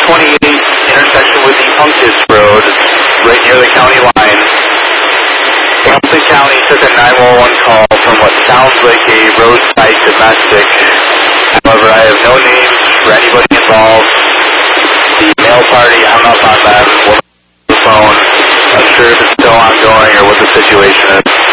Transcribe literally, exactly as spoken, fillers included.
twenty-eight intersection with the Uncas Road, right near the county line. Hamilton County took a nine one one call from what sounds like a roadside domestic. However, I have no names for anybody involved. The mail party hung up on them, the phone. I'm sure if it's still ongoing or what the situation is.